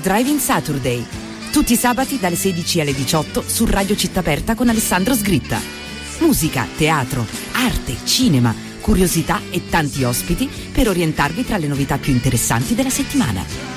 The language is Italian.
Drive-in Saturday. Tutti i sabati dalle 16 alle 18 su Radio Città Aperta con Alessandro Sgritta. Musica, teatro, arte, cinema, curiosità e tanti ospiti per orientarvi tra le novità più interessanti della settimana.